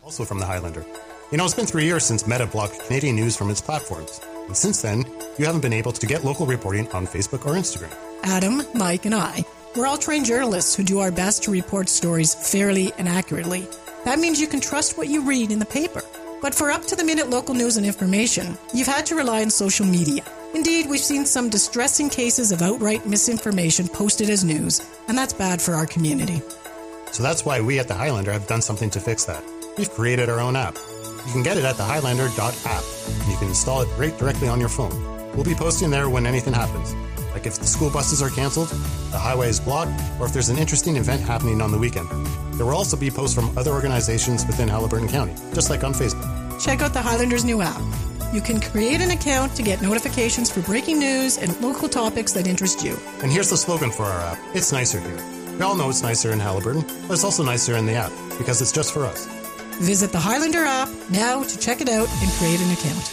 Also from the Highlander. It's been 3 years since Meta blocked Canadian news from its platforms. And since then, you haven't been able to get local reporting on Facebook or Instagram. Adam, Mike, and I, we're all trained journalists who do our best to report stories fairly and accurately. That means you can trust what you read in the paper. But for up-to-the-minute local news and information, you've had to rely on social media. Indeed, we've seen some distressing cases of outright misinformation posted as news, and that's bad for our community. So that's why we at the Highlander have done something to fix that. We've created our own app. You can get it at thehighlander.app, and you can install it right directly on your phone. We'll be posting there when anything happens, like if the school buses are cancelled, the highway is blocked, or if there's an interesting event happening on the weekend. There will also be posts from other organizations within Haliburton County, just like on Facebook. Check out the Highlander's new app. You can create an account to get notifications for breaking news and local topics that interest you. And here's the slogan for our app. It's nicer here. We all know it's nicer in Haliburton, but it's also nicer in the app, because it's just for us. Visit the Highlander app now to check it out and create an account.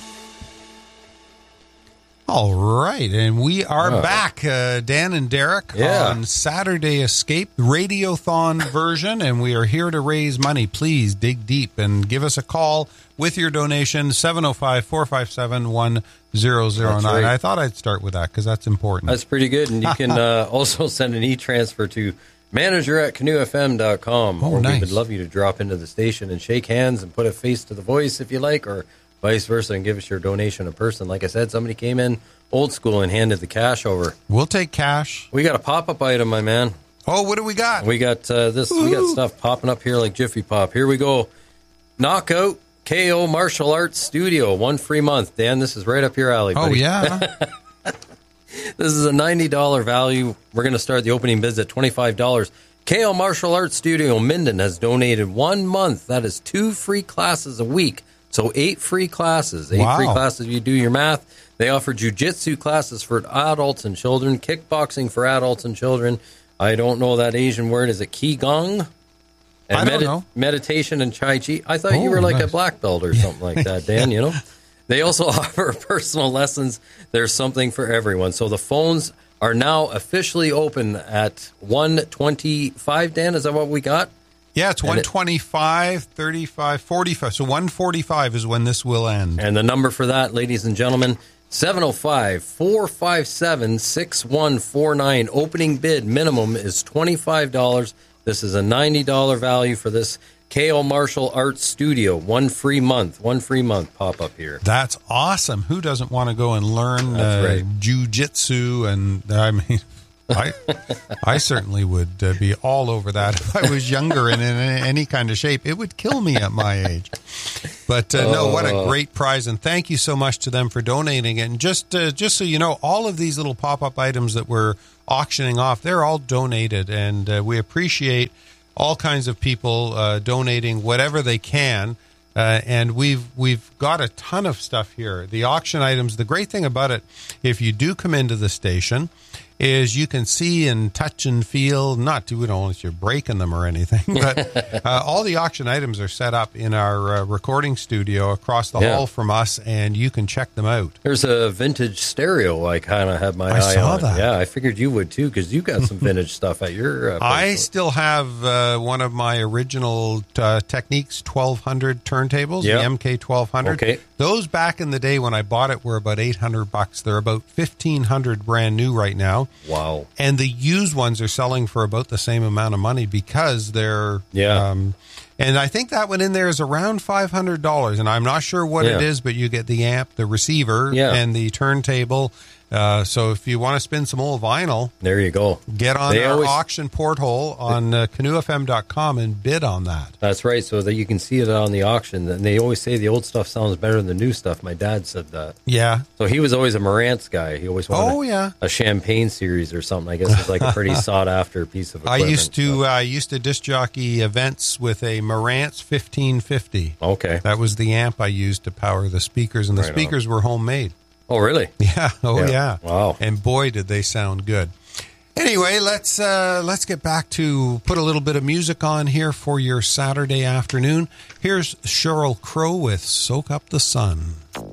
All right, and we are back, Dan and Derek, on Saturday Escape, the Radiothon version, and we are here to raise money. Please dig deep and give us a call with your donation, 705-457-1009. Right. I thought I'd start with that because that's important. That's pretty good, and you can also send an e-transfer to manager@canoefm.com. Oh, nice. We would love you to drop into the station and shake hands and put a face to the voice if you like, or vice versa, and give us your donation in person. Like I said, somebody came in old school and handed the cash over. We'll take cash. We got a pop-up item, my man. Oh, what do we got? We got this. Ooh. We got stuff popping up here like Jiffy Pop. Here we go. Knockout KO Martial Arts Studio, 1 free month. Dan, this is right up your alley, buddy. Oh, yeah. This is a $90 value. We're going to start the opening bids at $25. KO Martial Arts Studio Minden has donated 1 month. That is 2 free classes a week. So 8 free classes. 8 free classes. You do your math. They offer jiu-jitsu classes for adults and children, kickboxing for adults and children. I don't know that Asian word. Is it Qigong? And I don't know. Meditation and Tai Chi. I thought you were like a black belt or something like that, Dan, you know? They also offer personal lessons. There's something for everyone. So the phones are now officially open at 125, Dan. Is that what we got? Yeah, it's 125, 35, 45. So 145 is when this will end. And the number for that, ladies and gentlemen, 705-457-6149. Opening bid minimum is $25. This is a $90 value for this KO Martial Arts Studio. 1 free month. 1 free month pop up here. That's awesome. Who doesn't want to go and learn jiu-jitsu? And I mean, I certainly would be all over that if I was younger and in any kind of shape. It would kill me at my age. But no, what a great prize. And thank you so much to them for donating it. And just so you know, all of these little pop-up items that we're auctioning off, they're all donated. And we appreciate all kinds of people donating whatever they can. And we've got a ton of stuff here. The auction items, the great thing about it, if you do come into the station, is you can see and touch and feel, not to, unless you're breaking them or anything, but all the auction items are set up in our recording studio across the hall from us, and you can check them out. There's a vintage stereo I kind of had my eye on. I saw that. Yeah, I figured you would too, because you got some vintage stuff at your I still have one of my original Techniques 1200 turntables, the MK 1200. Okay. Those back in the day when I bought it were about $800. They're about $1,500 brand new right now. Wow. And the used ones are selling for about the same amount of money because they're and I think that one in there is around $500, and I'm not sure what it is, but you get the amp, the receiver, and the turntable. So if you want to spin some old vinyl, there you go. Get on our auction porthole on canoefm.com and bid on that. That's right, so that you can see it on the auction. And they always say the old stuff sounds better than the new stuff. My dad said that. Yeah. So he was always a Marantz guy. He always wanted a Champagne series or something. I guess it's like a pretty sought after piece of equipment. I used to disc jockey events with a Marantz 1550. Okay. That was the amp I used to power the speakers, and the speakers were homemade. Oh, really? Yeah. Yeah. Wow. And boy, did they sound good. Anyway, let's get back to put a little bit of music on here for your Saturday afternoon. Here's Sheryl Crow with Soak Up the Sun.